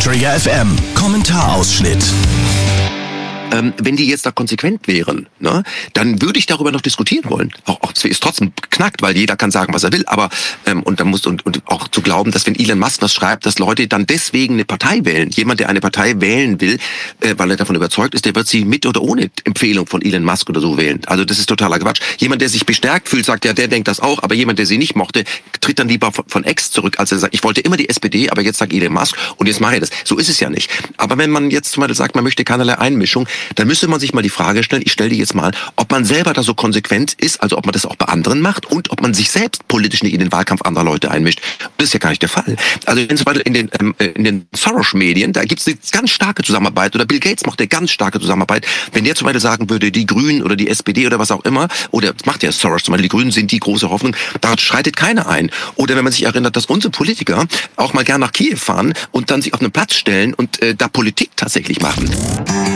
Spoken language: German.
Trigger FM Kommentarausschnitt. Wenn die jetzt da konsequent wären, ne, dann würde ich darüber noch diskutieren wollen. Auch es ist trotzdem knackt, weil jeder kann sagen, was er will, aber und auch zu glauben, dass wenn Elon Musk was schreibt, dass Leute dann deswegen eine Partei wählen. Jemand, der eine Partei wählen will, weil er davon überzeugt ist, der wird sie mit oder ohne Empfehlung von Elon Musk oder so wählen. Also das ist totaler Quatsch. Jemand, der sich bestärkt fühlt, sagt, ja, der denkt das auch, aber jemand, der sie nicht mochte, tritt dann lieber von Ex zurück, als er sagt, ich wollte immer die SPD, aber jetzt sagt Elon Musk und jetzt mache ich das. So ist es ja nicht. Aber wenn man jetzt zum Beispiel sagt, man möchte keinerlei Einmischung, dann müsste man sich mal die Frage stellen, ich stelle die jetzt mal, ob man selber da so konsequent ist, also ob man das auch bei anderen macht und ob man sich selbst politisch nicht in den Wahlkampf anderer Leute einmischt. Das ist ja gar nicht der Fall. Also zum Beispiel in den Soros-Medien, da gibt es eine ganz starke Zusammenarbeit, oder Bill Gates macht eine ganz starke Zusammenarbeit. Wenn der zum Beispiel sagen würde, die Grünen oder die SPD oder was auch immer, oder das macht ja Soros zum Beispiel, die Grünen sind die große Hoffnung, da schreitet keiner ein. Oder wenn man sich erinnert, dass unsere Politiker auch mal gern nach Kiew fahren und dann sich auf einen Platz stellen und da Politik tatsächlich machen.